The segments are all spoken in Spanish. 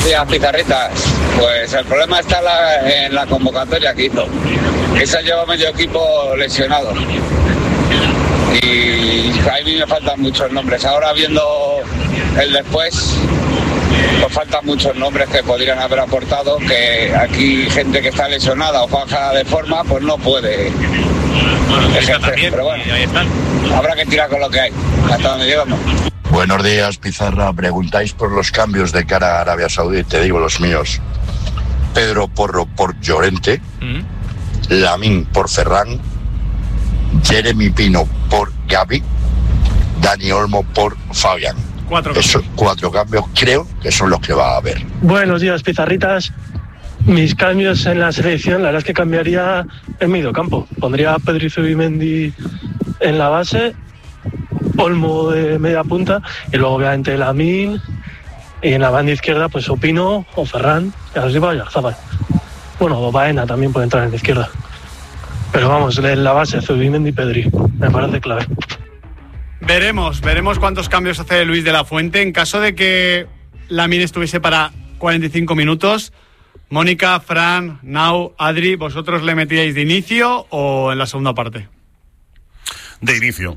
días, pizarritas. Pues el problema está en la convocatoria que hizo. Que se ha llevado medio equipo lesionado. Y a mí me faltan muchos nombres. Ahora viendo el después, pues faltan muchos nombres que podrían haber aportado, que aquí gente que está lesionada o baja de forma, pues no puede ejercer. También, pero bueno, ahí están. Habrá que tirar con lo que hay, hasta donde llegamos. Buenos días, Pizarra. Preguntáis por los cambios de cara a Arabia Saudí. Te digo los míos. Pedro Porro por Llorente, Lamine por Ferran, Jeremy Pino por Gavi, Dani Olmo por Fabián. 4 cambios. Esos 4 cambios creo que son los que va a haber. Buenos días, pizarritas. Mis cambios en la selección, la verdad es que cambiaría en medio campo. Pondría a Pedro y Zubimendi en la base, Olmo de media punta y luego obviamente Lamine, y en la banda izquierda pues Opino o Ferran, y así va Yarzábal. Bueno, o Baena también puede entrar en la izquierda. Pero vamos, en la base Zubimendi y Pedri, me parece clave. Veremos cuántos cambios hace Luis de la Fuente en caso de que Lamine estuviese para 45 minutos. Mónica, Fran, Nau, Adri, ¿vosotros le metíais de inicio o en la segunda parte? De inicio.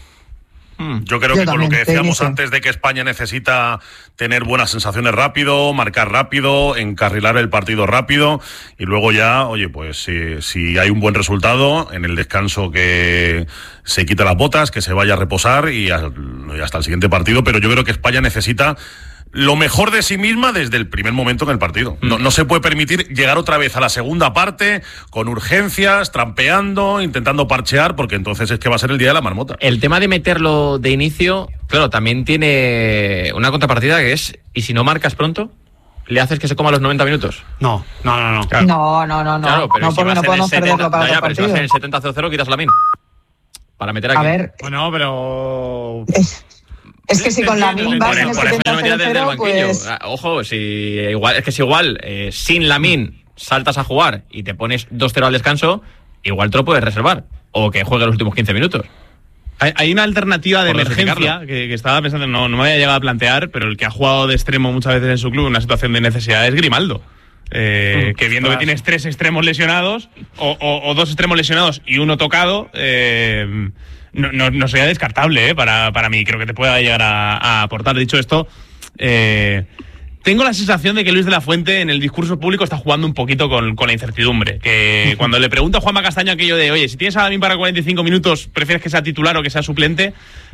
Yo creo que con lo que decíamos antes de que España necesita tener buenas sensaciones rápido, marcar rápido, encarrilar el partido rápido y luego ya, oye, pues si hay un buen resultado en el descanso, que se quita las botas, que se vaya a reposar y hasta el siguiente partido, pero yo creo que España necesita lo mejor de sí misma desde el primer momento en el partido. No se puede permitir llegar otra vez a la segunda parte con urgencias, trampeando, intentando parchear, porque entonces es que va a ser el día de la marmota. El tema de meterlo de inicio, claro, también tiene una contrapartida que es, ¿y si no marcas pronto? ¿Le haces que se coma los 90 minutos? No. Claro. No. Claro, pero no, si porque no podemos perderlo para otro pero si vas partido. en el 70-0, quitas la min. Para meter aquí. A ver. Bueno, pero... Es que si con Lamine vas en el por eso no me tiras desde el 70-0, banquillo. pues... Ojo, si igual sin Lamine saltas a jugar y te pones 2-0 al descanso, igual te lo puedes reservar. O que juegue los últimos 15 minutos. Hay una alternativa de emergencia que estaba pensando, no me había llegado a plantear, pero el que ha jugado de extremo muchas veces en su club en una situación de necesidad es Grimaldo. Que viendo que tienes 3 extremos lesionados o 2 extremos lesionados y uno tocado, no sería descartable para mí. Creo que te pueda llegar a aportar. Dicho esto, tengo la sensación de que Luis de la Fuente en el discurso público está jugando un poquito con la incertidumbre. Que cuando le pregunta a Juanma Castaño aquello de, oye, si tienes a Lamine para 45 minutos, ¿prefieres que sea titular o que sea suplente?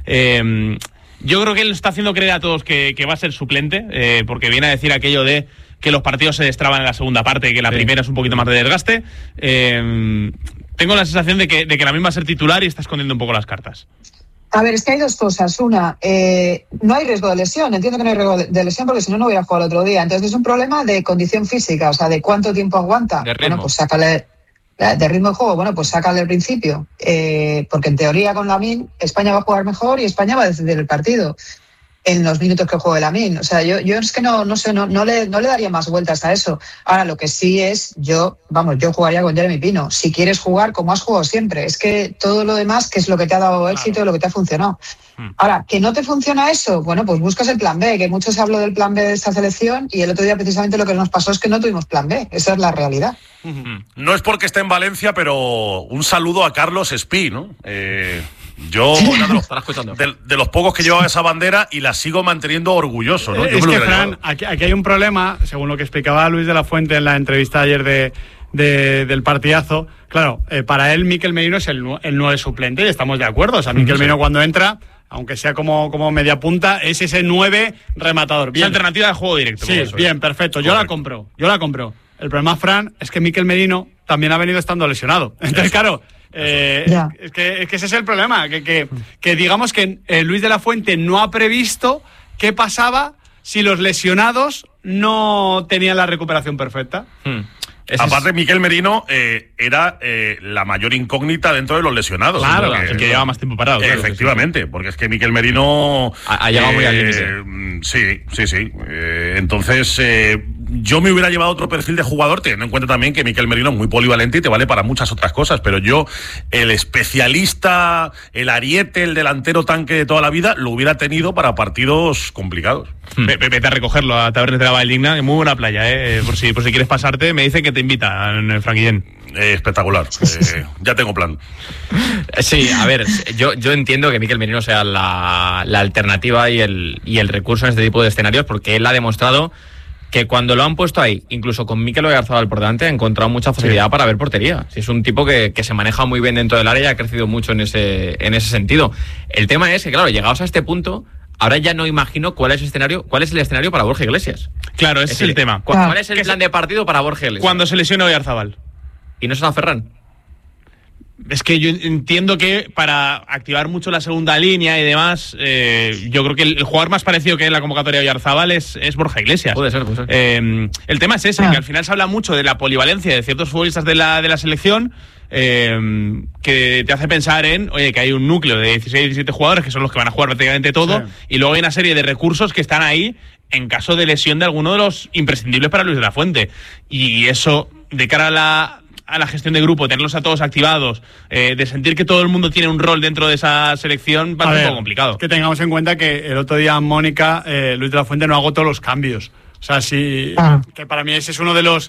Yo creo que él está haciendo creer a todos que va a ser suplente, porque viene a decir aquello de que los partidos se destraban en la segunda parte y que la primera es un poquito más de desgaste. Tengo la sensación de que Lamine va a ser titular y está escondiendo un poco las cartas. A ver, es que hay dos cosas. Una, no hay riesgo de lesión. Entiendo que no hay riesgo de lesión porque si no, no hubiera jugado el otro día. Entonces es un problema de condición física, o sea, de cuánto tiempo aguanta. De ritmo. Bueno, pues sácale... De ritmo de juego, bueno, pues sácale al principio. Porque en teoría con Lamine España va a jugar mejor y España va a decidir el partido en los minutos que juegue Lamine. O sea, yo es que no le daría más vueltas a eso. Ahora, lo que sí es, yo jugaría con Jeremy Pino. Si quieres jugar como has jugado siempre. Es que todo lo demás, que es lo que te ha dado éxito, lo que te ha funcionado. Ahora, ¿que no te funciona eso? Bueno, pues buscas el plan B, que mucho se habló del plan B de esta selección y el otro día precisamente lo que nos pasó es que no tuvimos plan B. Esa es la realidad. No es porque esté en Valencia, pero un saludo a Carlos Espí, ¿no? Yo, de los pocos que llevaba esa bandera y la sigo manteniendo orgulloso, ¿no? Es que, Fran, aquí hay un problema, según lo que explicaba Luis de la Fuente en la entrevista ayer del partidazo. Claro, para él Mikel Merino es el 9 suplente y estamos de acuerdo. O sea, Mikel Merino cuando entra, aunque sea como media punta, es ese 9 rematador. Bien. Es alternativa de juego directo. Sí, bien, perfecto. Yo la compro. El problema, Fran, es que Mikel Merino también ha venido estando lesionado. Entonces, claro... es que ese es el problema, que digamos que Luis de la Fuente no ha previsto qué pasaba si los lesionados no tenían la recuperación perfecta. Aparte, Mikel Merino era la mayor incógnita dentro de los lesionados. Claro, el que lleva más tiempo parado. Claro, efectivamente, porque es que Mikel Merino ha llegado muy al límite. Sí. Entonces, yo me hubiera llevado otro perfil de jugador, teniendo en cuenta también que Mikel Merino es muy polivalente y te vale para muchas otras cosas, pero yo, el especialista, el ariete, el delantero tanque de toda la vida, lo hubiera tenido para partidos complicados. Vete a recogerlo a Tabernes de la Valdigna, muy buena playa, por si quieres pasarte, me dicen que te invitan, Franquillén. Espectacular, ya tengo plan. Sí, a ver, yo entiendo que Mikel Merino sea la alternativa y el recurso en este tipo de escenarios, porque él ha demostrado que cuando lo han puesto ahí, incluso con Mikel Oyarzabal por delante, ha encontrado mucha facilidad para ver portería. Es un tipo que se maneja muy bien dentro del área y ha crecido mucho en ese sentido. El tema es que, claro, llegados a este punto, ahora ya no imagino cuál es el escenario para Borja Iglesias. Claro, ese es el tema. ¿Cuál es el plan de partido para Borja Iglesias? Cuando se lesione Oyarzabal. ¿Y no será Ferran? Es que yo entiendo que para activar mucho la segunda línea y demás, yo creo que el jugador más parecido que en la convocatoria de Oyarzabal es Borja Iglesias. Puede ser. El tema es ese, que al final se habla mucho de la polivalencia de ciertos futbolistas de la selección, que te hace pensar en, oye, que hay un núcleo de 16, 17 jugadores que son los que van a jugar prácticamente todo, y luego hay una serie de recursos que están ahí en caso de lesión de alguno de los imprescindibles para Luis de la Fuente. Y eso, de cara a la gestión de grupo, tenerlos a todos activados, de sentir que todo el mundo tiene un rol dentro de esa selección, va a ser un poco complicado. Que tengamos en cuenta que el otro día Mónica, Luis de la Fuente no agotó los cambios. O sea, sí, que para mí ese es uno de los...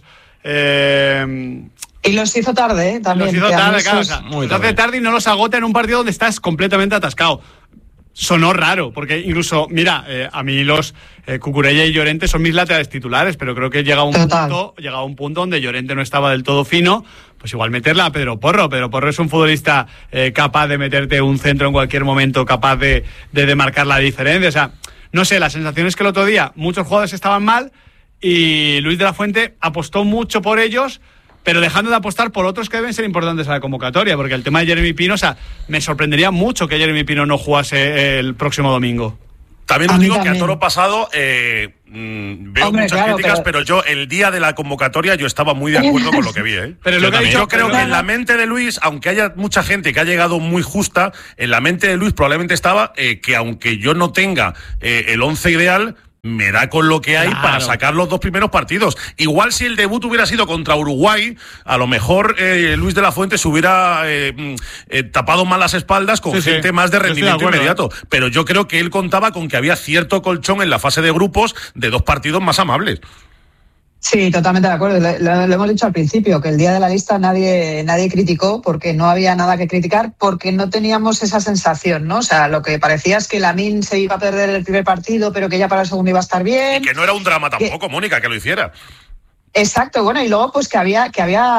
Y los hizo tarde, también. Los hizo tarde, claro. O sea, los hace tarde y no los agota en un partido donde estás completamente atascado. Sonó raro, porque incluso, mira, a mí los Cucurella y Llorente son mis laterales titulares, pero creo que llegaba un punto donde Llorente no estaba del todo fino, pues igual meterla a Pedro Porro. Pedro Porro es un futbolista capaz de meterte un centro en cualquier momento, capaz de marcar la diferencia. O sea, no sé, la sensación es que el otro día muchos jugadores estaban mal y Luis de la Fuente apostó mucho por ellos, pero dejando de apostar por otros que deben ser importantes a la convocatoria, porque el tema de Jeremy Pino, o sea, me sorprendería mucho que Jeremy Pino no jugase el próximo domingo. También os digo que a toro pasado veo muchas críticas, pero yo el día de la convocatoria yo estaba muy de acuerdo con lo que vi. Pero yo creo que en la mente de Luis, aunque haya mucha gente que ha llegado muy justa, en la mente de Luis probablemente estaba que aunque yo no tenga el 11 ideal, me da con lo que hay para sacar los dos primeros partidos. Igual si el debut hubiera sido contra Uruguay, a lo mejor Luis de la Fuente se hubiera tapado más las espaldas con gente más de rendimiento inmediato. Pero yo creo que él contaba con que había cierto colchón en la fase de grupos de dos partidos más amables. Sí, totalmente de acuerdo. Lo hemos dicho al principio, que el día de la lista nadie criticó, porque no había nada que criticar, porque no teníamos esa sensación, ¿no? O sea, lo que parecía es que Lamine se iba a perder el primer partido, pero que ya para el segundo iba a estar bien. Y que no era un drama tampoco, Mónica, que lo hiciera. Exacto, bueno, y luego pues que había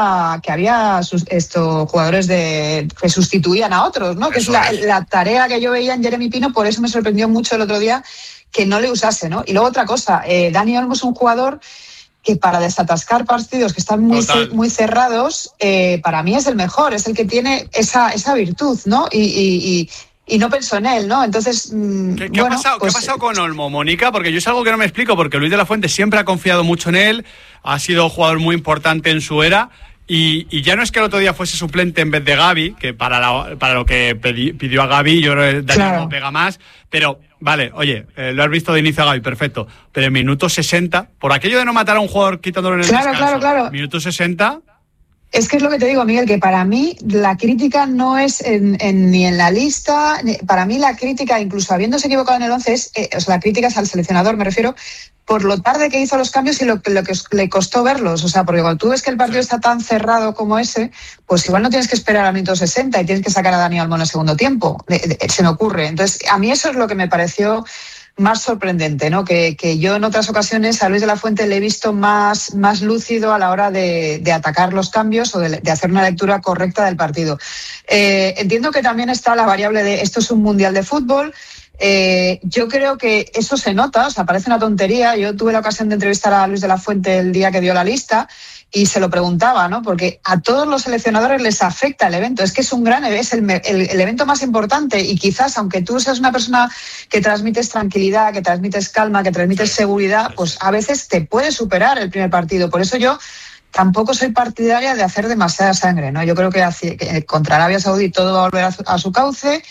jugadores que sustituían a otros, ¿no? Que es la tarea que yo veía en Jeremy Pino, por eso me sorprendió mucho el otro día que no le usase, ¿no? Y luego otra cosa, Dani Olmo es un jugador que para desatascar partidos que están muy cerrados, para mí es el mejor, es el que tiene esa virtud, ¿no? Y no pensó en él, ¿no? Entonces, ¿Qué ha pasado con Olmo, Mónica? Porque yo es algo que no me explico, porque Luis de la Fuente siempre ha confiado mucho en él, ha sido jugador muy importante en su era, y ya no es que el otro día fuese suplente en vez de Gavi, que para lo que pidió a Gavi, yo creo que Daniel no pega más, pero... Vale, oye, lo has visto de inicio a Gavi, perfecto. Pero en minuto 60, por aquello de no matar a un jugador quitándolo en el descanso, claro. Minuto 60... Es que es lo que te digo, Miguel, que para mí la crítica no es ni en la lista, para mí la crítica, incluso habiéndose equivocado en el 11, la crítica es al seleccionador, me refiero, por lo tarde que hizo los cambios y lo que le costó verlos. O sea, porque cuando tú ves que el partido está tan cerrado como ese, pues igual no tienes que esperar al minuto 60 y tienes que sacar a Dani Olmo en el segundo tiempo. Se me ocurre. Entonces, a mí eso es lo que me pareció más sorprendente, ¿no? Que yo en otras ocasiones a Luis de la Fuente le he visto más lúcido a la hora de atacar los cambios o de hacer una lectura correcta del partido. Entiendo que también está la variable de esto es un mundial de fútbol. Yo creo que eso se nota, o sea, parece una tontería. Yo tuve la ocasión de entrevistar a Luis de la Fuente el día que dio la lista y se lo preguntaba, ¿no? Porque a todos los seleccionadores les afecta el evento. Es que es es el evento más importante y quizás, aunque tú seas una persona que transmites tranquilidad, que transmites calma, que transmites seguridad, pues a veces te puede superar el primer partido. Por eso yo tampoco soy partidaria de hacer demasiada sangre, ¿no? Yo creo que contra Arabia Saudí todo va a volver a su cauce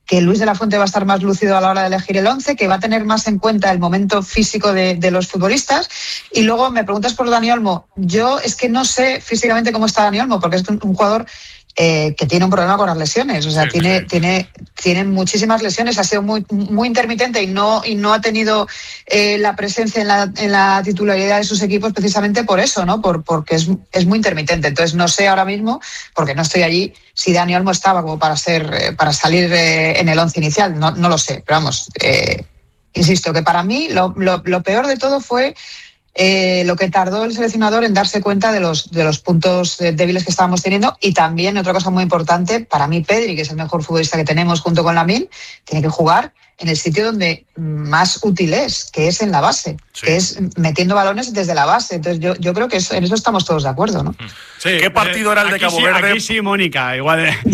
que Luis de la Fuente va a estar más lúcido a la hora de elegir el 11, que va a tener más en cuenta el momento físico de los futbolistas. Y luego me preguntas por Dani Olmo. Yo es que no sé físicamente cómo está Dani Olmo, porque es un jugador que tiene un problema con las lesiones. O sea, tiene muchísimas lesiones, ha sido muy intermitente y no ha tenido la presencia en la titularidad de sus equipos precisamente por eso, ¿no? Porque es muy intermitente. Entonces no sé ahora mismo, porque no estoy allí, si Dani Olmo estaba como para salir en el 11 inicial. No lo sé, pero vamos, insisto que para mí lo peor de todo fue lo que tardó el seleccionador en darse cuenta de los puntos débiles que estábamos teniendo. Y también, otra cosa muy importante, para mí Pedri, que es el mejor futbolista que tenemos junto con Lamine, tiene que jugar en el sitio donde más útil es, que es en la base, que es metiendo balones desde la base. Entonces yo creo que en eso estamos todos de acuerdo, ¿no? Sí, ¿qué partido era el de Cabo Verde? Aquí sí, Mónica, igual de...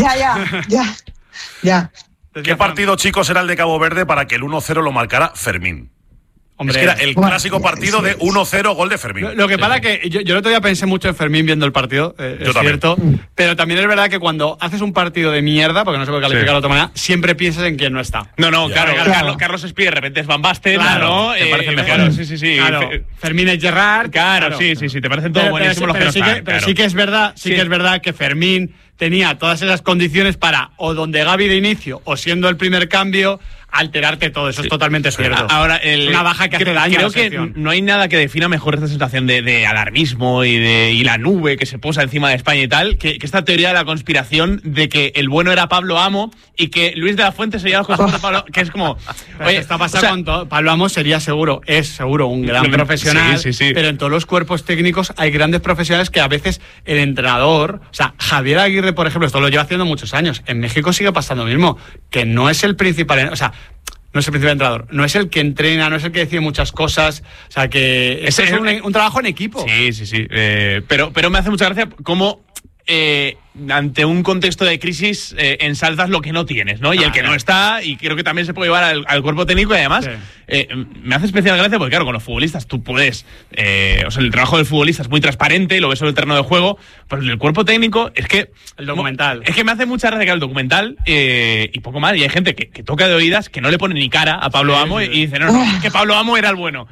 Ya. ¿Qué partido, chicos, era el de Cabo Verde para que el 1-0 lo marcara Fermín? Hombre, es que era el clásico partido de 1-0 gol de Fermín. Lo que pasa es que yo el otro día pensé mucho en Fermín viendo el partido, es cierto, pero también es verdad que cuando haces un partido de mierda, porque no se puede calificar de otra manera, siempre piensas en quién no está. Claro. Carlos Espí de repente es Van Basten, ¿no? Te parece mejor. Sí. Claro. Fermín es Gerrard. Claro, sí, te parecen todos buenísimos los que no están. Pero sí que es verdad que Fermín tenía todas esas condiciones para, o donde Gavi de inicio, o siendo el primer cambio, alterarte todo. Eso es totalmente cierto. Ahora, una baja que hace daño. Creo que no hay nada que defina mejor esta sensación de alarmismo y la nube que se posa encima de España y tal, que esta teoría de la conspiración de que el bueno era Pablo Amo y que Luis de la Fuente sería los consejos de Pablo, que es como... Oye, está pasando con todo. Pablo Amo es seguro un gran profesional, pero en todos los cuerpos técnicos hay grandes profesionales que a veces el entrenador, o sea, Javier Aguirre, por ejemplo, esto lo lleva haciendo muchos años. En México sigue pasando lo mismo, que no es el principal, o sea, no es el principal entrenador, no es el que entrena, no es el que decide muchas cosas, o sea que es un trabajo en equipo. Sí. Pero me hace mucha gracia cómo ante un contexto de crisis ensalzas lo que no tienes, ¿no? Y el que no está, y creo que también se puede llevar al cuerpo técnico, y además me hace especial gracia porque, claro, con los futbolistas tú puedes, el trabajo del futbolista es muy transparente, lo ves sobre el terreno de juego, pero el cuerpo técnico es que... El documental. Es que me hace mucha gracia que el documental, y poco más, y hay gente que toca de oídas, que no le pone ni cara a Pablo Amo y dice, no, es que Pablo Amo era el bueno.